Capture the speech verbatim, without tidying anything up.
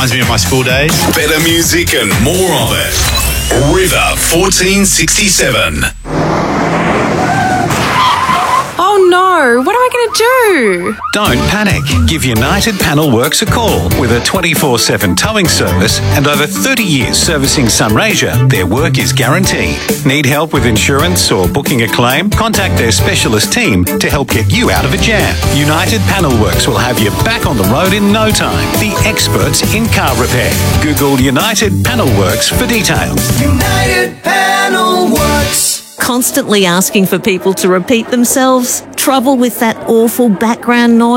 reminds me of my school days. Better music and more of it. River fourteen sixty-seven. Oh no, what am I going to do? Don't panic. Give United Panel Works a call. With a twenty-four seven towing service and over thirty years servicing Sunraysia, their work is guaranteed. Need help with insurance or booking a claim? Contact their specialist team to help get you out of a jam. United Panel Works will have you back on the road in no time. The experts in car repair. Google United Panel Works for details. United Panel Works. Constantly asking for people to repeat themselves? Trouble with that awful background noise?